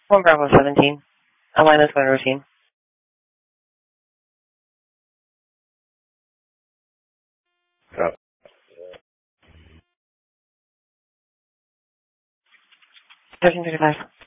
One Bravo 17. Atlanta's phone routine. Copy. 1335.